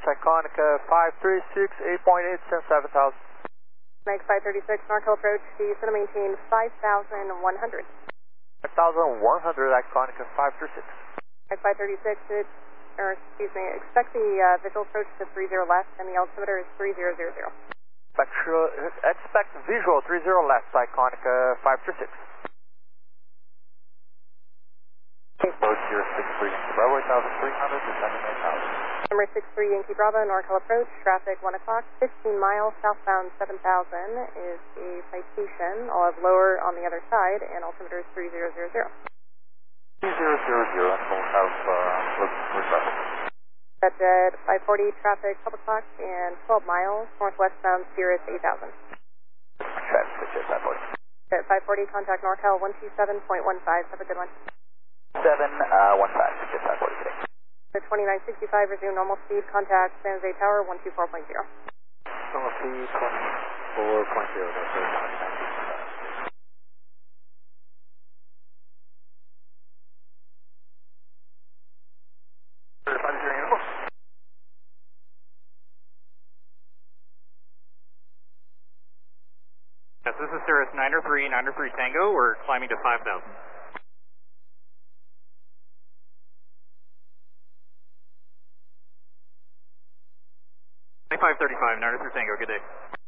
Iconica 536, 8.8, send 7,000. Mike 536, NorCal approach, descend and maintain 5,100. 5,100, Iconica 536. Mike 536, expect the visual approach to 30 left, and the altimeter is 3000. Expect visual 30 left, Iconica 536. Approach 063, Bravo 8,300, descending 8,000. Number 63, Yankee Bravo, NorCal approach, traffic 1 o'clock, 15 miles, southbound 7,000 is a citation. I'll have lower on the other side, and altimeter is 3000. 3000, and we'll have traffic. That's at 540, traffic 12 o'clock, and 12 miles, northwestbound, Cirrus 8,000. Traffic, switch at 540. At 540, contact NorCal 127.15, have a good one. 715, switch at 540 today. The 2965, resume normal speed, contact San Jose Tower 124.0. Normal speed 24.0, that's right. Yes, this is Cirrus 903 Tango. We're climbing to 5,000. 535, 903 Tango, good day.